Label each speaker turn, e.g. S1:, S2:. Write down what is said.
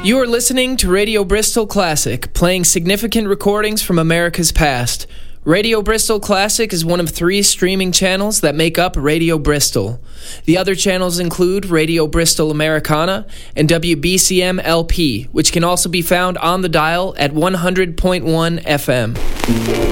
S1: You are listening to Radio Bristol Classic, playing significant recordings from America's past. Radio Bristol Classic is one of 3 streaming channels that make up Radio Bristol. The other channels include Radio Bristol Americana and WBCM LP, which can also be found on the dial at 100.1 FM.